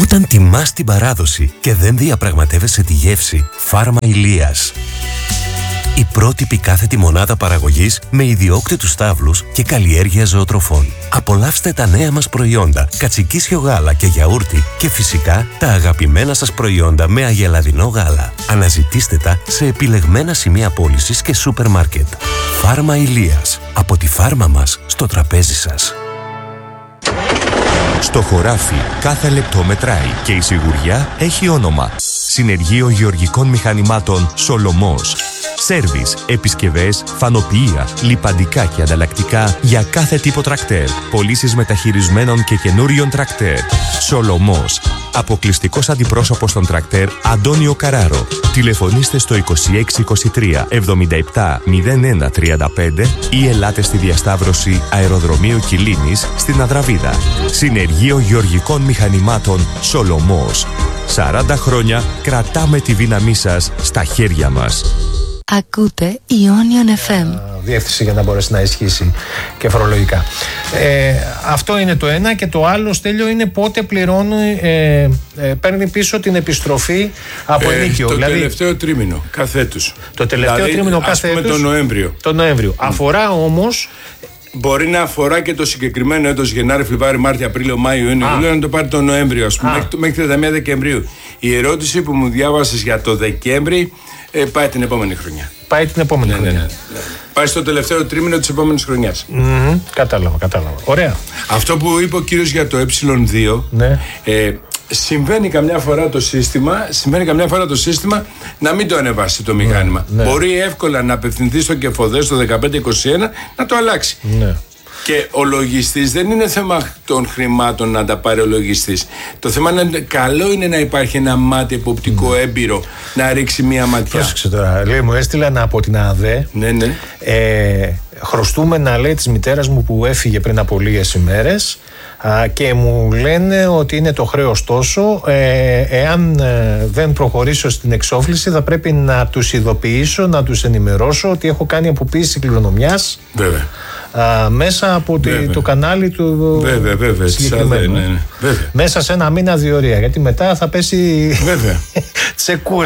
Όταν τιμάς την παράδοση και δεν διαπραγματεύεσαι τη γεύση, Φάρμα Ηλίας. Η πρότυπη κάθετη μονάδα παραγωγής με ιδιόκτητους στάβλους και καλλιέργεια ζωοτροφών. Απολαύστε τα νέα μας προϊόντα, κατσικίσιο γάλα και γιαούρτι και φυσικά τα αγαπημένα σας προϊόντα με αγελαδινό γάλα. Αναζητήστε τα σε επιλεγμένα σημεία πώλησης και σούπερ μάρκετ. Φάρμα Ηλίας. Από τη φάρμα μας στο τραπέζι σας. Στο χωράφι κάθε λεπτό μετράει και η σιγουριά έχει όνομα. Συνεργείο Γεωργικών Μηχανημάτων Σολομός. Σέρβις, επισκευές, φανοποιεία, λιπαντικά και ανταλλακτικά για κάθε τύπο τρακτέρ. Πωλήσεις μεταχειρισμένων και καινούριων τρακτέρ. Σολομός. Αποκλειστικός αντιπρόσωπος των τρακτέρ Αντώνιο Καράρο. Τηλεφωνήστε στο 2623 77 01 35 ή ελάτε στη διασταύρωση Αεροδρομίου Κιλίνης στην Αδραβίδα. Συνεργείο Γεωργικών Μηχανημάτων Σολομός. 40 χρόνια κρατάμε τη δύναμή σας στα χέρια μας. Ακούτε Ionion FM. Διεύθυνση για να μπορέσει να ισχύσει και φορολογικά. Αυτό είναι το ένα. Και το άλλο, Στέλιο, είναι πότε πληρώνει, παίρνει πίσω την επιστροφή από ενίκιο. Το δηλαδή, τελευταίο τρίμηνο κάθε έτους. Το τελευταίο τρίμηνο κάθε έτους. Το Νοέμβριο. Αφορά όμως. Μπορεί να αφορά και το συγκεκριμένο έτος Γενάρη, Φλεβάρη, Μάρτιο, Απρίλιο, Μάιο, Ιούνιο, Ιούλιο, να το πάρει το Νοέμβριο, ας πούμε, μέχρι 31 Δεκεμβρίου. Η ερώτηση που μου διάβασες για το Δεκέμβρη πάει την επόμενη χρονιά. Πάει την επόμενη χρονιά. Ναι. Πάει στο τελευταίο τρίμηνο της επόμενης χρονιάς. Κατάλαβα. Ωραία. Αυτό που είπε ο κύριος για το ε2, ναι. Συμβαίνει καμιά φορά το σύστημα να μην το ανεβάσει το μηχάνημα. Ναι. Μπορεί εύκολα να απευθυνθεί στο κεφοδέ στο 1521 να το αλλάξει. Ναι. Και ο λογιστής δεν είναι θέμα των χρημάτων να τα πάρει ο λογιστής. Το θέμα είναι καλό είναι να υπάρχει ένα μάτι εποπτικό έμπειρο να ρίξει μία ματιά. Πρόσεξε τώρα, λέει, μου έστειλαν από την ΑΔΕ. Ναι. Χρωστούμενα, λέει, της μητέρας μου που έφυγε πριν από λίγες ημέρες και μου λένε ότι είναι το χρέος τόσο, εάν δεν προχωρήσω στην εξόφληση θα πρέπει να τους ειδοποιήσω, να τους ενημερώσω ότι έχω κάνει αποποίηση κληρονομιάς. Βέβαια. Μέσα από το κανάλι του. Βέβαια. Ναι. Μέσα σε ένα μήνα διορία. Γιατί μετά θα πέσει. Βέβαια. Τσεκούρι.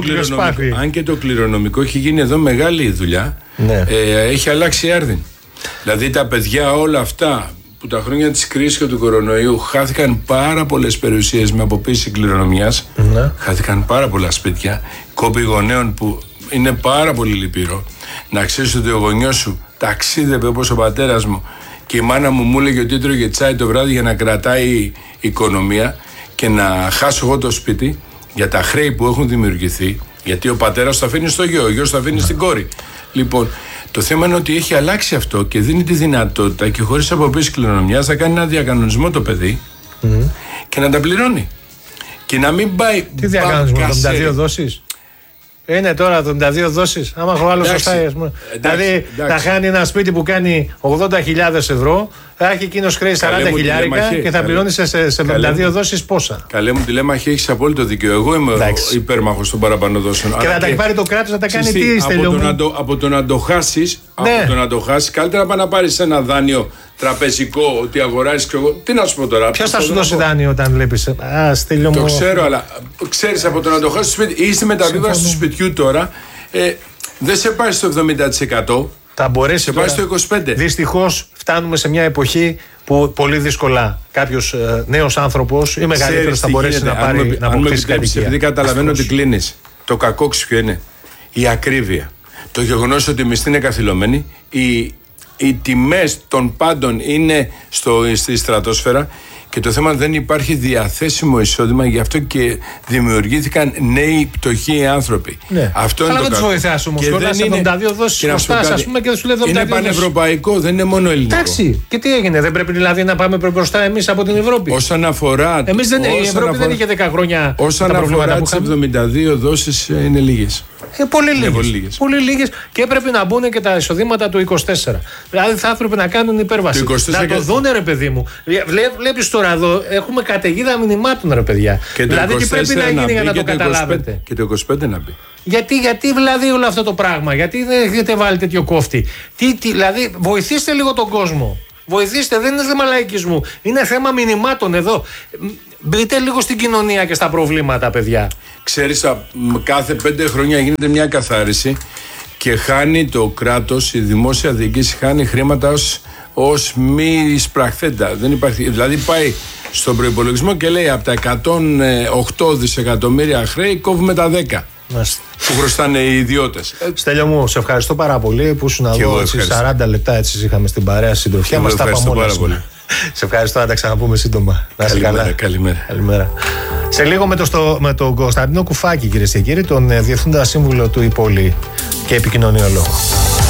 Αν και το κληρονομικό έχει γίνει εδώ μεγάλη δουλειά. Ναι. Έχει αλλάξει η άρδιν. Δηλαδή τα παιδιά όλα αυτά που τα χρόνια της κρίσης και του κορονοϊού χάθηκαν πάρα πολλές περιουσίες με αποποίηση κληρονομιάς. Ναι. Χάθηκαν πάρα πολλά σπίτια. Κόποι γονέων που είναι πάρα πολύ λυπηρό. Να ξέρεις ότι ο γονιός σου ταξίδευε όπως ο πατέρας μου και η μάνα μου έλεγε ότι έτρωγε τσάι το βράδυ για να κρατάει η οικονομία και να χάσω εγώ το σπίτι για τα χρέη που έχουν δημιουργηθεί, γιατί ο πατέρας το αφήνει στο γιο, ο γιος το αφήνει στην κόρη. Λοιπόν, το θέμα είναι ότι έχει αλλάξει αυτό και δίνει τη δυνατότητα και χωρίς αποποίηση κληρονομιάς θα κάνει ένα διακανονισμό το παιδί και να τα πληρώνει. Και να μην πάει. Τι διακανονισμό, 72 δόσεις. Είναι τώρα 72 δόσεις. Άμα έχω άλλο σωστά. Δηλαδή θα χάνει ένα σπίτι που κάνει 80.000 ευρώ, θα έχει εκείνος χρέη 40.000 και θα πληρώνει σε 72 δόσεις πόσα. Καλέ μου τηλέμαχε, έχεις απόλυτο δίκιο. Εγώ είμαι υπέρμαχος των παραπάνω δόσεων. Και να τα πάρει το κράτος, να τα κάνει τι από το να το χάσεις, καλύτερα να πάει να πάρεις ένα δάνειο τραπεζικό ότι αγοράζεις και εγώ. Τι να σου πω τώρα. Ποιος θα σου δώσει δάνειο όταν βλέπεις. Στέλιο μου. Το ξέρω, αλλά ξέρεις από το να το χάσεις σπίτι ή στη μεταβίβαση του σπιτιού τώρα, δεν σε πάει στο 70%. Θα μπορέσει. Σε πάει στο 25%. Δυστυχώς φτάνουμε σε μια εποχή που πολύ δύσκολα κάποιος νέος άνθρωπος ή μεγαλύτερος θα μπορέσει να πάρει να αποκτήσει κατοικία. Επειδή καταλαβαίνω ότι κλείνεις. Το κακό ποιο είναι? Η ακρίβεια. Το γεγονός ότι η μισθή είναι καθυλωμένη, οι τιμές των πάντων είναι στη στρατόσφαιρα και το θέμα δεν υπάρχει διαθέσιμο εισόδημα, γι' αυτό και δημιουργήθηκαν νέοι πτωχοί άνθρωποι. Ναι. Αυτό αλλά είναι δεν τους βοηθάς όμως. Τώρα σε 72 δόσεις χρωστάς, ας πούμε, και δεν σου λέει 72 είναι πανευρωπαϊκό, δεν είναι μόνο ελληνικό. Εντάξει. Και τι έγινε, δεν πρέπει δηλαδή να πάμε μπροστά εμείς από την Ευρώπη? Όσον αφορά. Η Ευρώπη δεν είχε 10 χρόνια. Όσον αφορά τις 72 δόσεις είναι λίγες. Πολύ λίγες και έπρεπε να μπουν και τα εισοδήματα του 24. Δηλαδή θα έπρεπε να κάνουν υπέρβαση. Να το δούνε, ρε παιδί μου. Βλέπεις τώρα εδώ, έχουμε καταιγίδα μηνυμάτων, ρε παιδιά. Δηλαδή τι πρέπει να γίνει για να το καταλάβετε. Και το 25 να μπει. Γιατί δηλαδή όλο αυτό το πράγμα, γιατί δεν έχετε βάλει τέτοιο κόφτη? Δηλαδή βοηθήστε λίγο τον κόσμο. Βοηθήστε, δεν είναι θέμα λαϊκισμού. Είναι θέμα μηνυμάτων εδώ. Μπείτε λίγο στην κοινωνία και στα προβλήματα, παιδιά. Ξέρεις, κάθε 5 χρόνια γίνεται μια καθάριση και χάνει το κράτος, η δημόσια διοίκηση χάνει χρήματα ως μη εισπραχθέντα. Δεν υπάρχει, δηλαδή πάει στον προϋπολογισμό και λέει από τα 108 δισεκατομμύρια χρέη κόβουμε τα 10 που χρωστάνε οι ιδιώτες. Στέλιο μου, σε ευχαριστώ πάρα πολύ που ήσουν εδώ. 40 λεπτά έτσι είχαμε στην παρέα συντροφιά μας. Τα είπαμε όλα πολύ. Σε ευχαριστώ, να τα ξαναπούμε σύντομα. Να είσαι καλά. Καλημέρα. Σε λίγο με τον Κωνσταντίνο Κουφάκη, κυρίες και κύριοι, τον Διευθύνοντα Σύμβουλο του Υπόλη και Επικοινωνιολόγο.